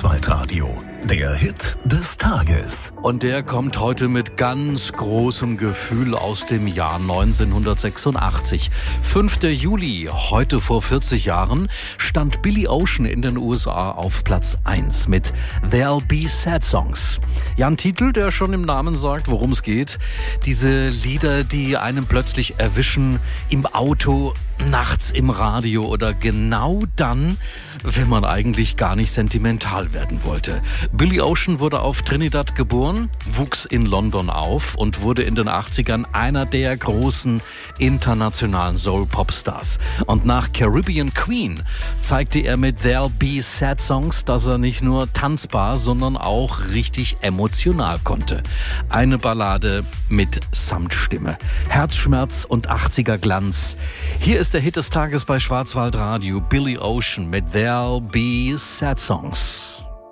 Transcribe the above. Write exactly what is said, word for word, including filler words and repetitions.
Schwarzwaldradio, der Hit des Tages. Und der kommt heute mit ganz großem Gefühl aus dem Jahr neunzehnhundertsechsundachtzig. fünfter Juli, heute vor vierzig Jahren, stand Billy Ocean in den U S A auf Platz eins mit There'll Be Sad Songs. Ja, ein Titel, der schon im Namen sagt, worum es geht. Diese Lieder, die einen plötzlich erwischen im Auto, nachts im Radio oder genau dann, wenn man eigentlich gar nicht sentimental werden wollte. Billy Ocean wurde auf Trinidad geboren, wuchs in London auf und wurde in den achtzigern einer der großen internationalen Soul-Pop-Stars. Und nach Caribbean Queen zeigte er mit There'll Be Sad Songs, dass er nicht nur tanzbar, sondern auch richtig emotional konnte. Eine Ballade mit Samtstimme, Herzschmerz und achtziger Glanz. Hier ist der Hit des Tages bei Schwarzwaldradio, Billy Ocean mit There'll Be Sad Songs.